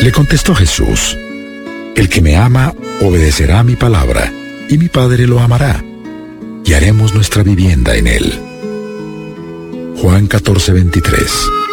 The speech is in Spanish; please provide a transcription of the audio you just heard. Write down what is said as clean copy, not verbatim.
Le contestó Jesús: el que me ama obedecerá mi palabra, y mi Padre lo amará, y haremos nuestra vivienda en él. Juan 14:23.